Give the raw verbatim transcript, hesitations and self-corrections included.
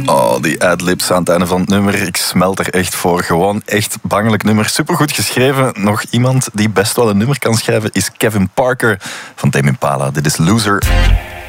Oh, die adlibs aan het einde van het nummer. Ik smelt er echt voor. Gewoon echt bangelijk nummer. Supergoed geschreven. Nog iemand die best wel een nummer kan schrijven is Kevin Parker van Tame Impala. Dit is Loser.